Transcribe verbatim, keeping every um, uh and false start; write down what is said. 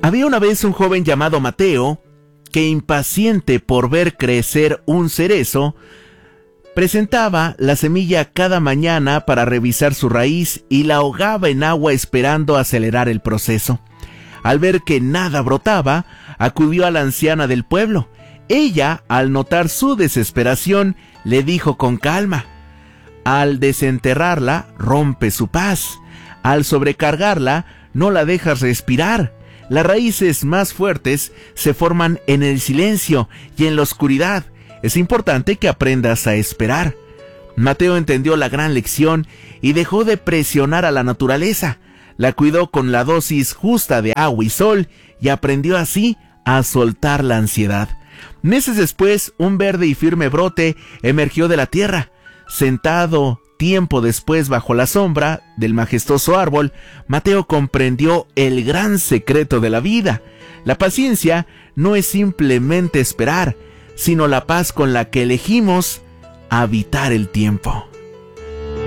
Había una vez un joven llamado Mateo que, impaciente por ver crecer un cerezo, presentaba la semilla cada mañana para revisar su raíz y la ahogaba en agua esperando acelerar el proceso. Al ver que nada brotaba, acudió a la anciana del pueblo. Ella, al notar su desesperación, le dijo con calma: al desenterrarla, rompe su paz. Al sobrecargarla, no la dejas respirar. Las raíces más fuertes se forman en el silencio y en la oscuridad. Es importante que aprendas a esperar. Mateo entendió la gran lección y dejó de presionar a la naturaleza. La cuidó con la dosis justa de agua y sol y aprendió así a soltar la ansiedad. Meses después, un verde y firme brote emergió de la tierra. Sentado tiempo después bajo la sombra del majestuoso árbol, Mateo comprendió el gran secreto de la vida. La paciencia no es simplemente esperar, sino la paz con la que elegimos habitar el tiempo.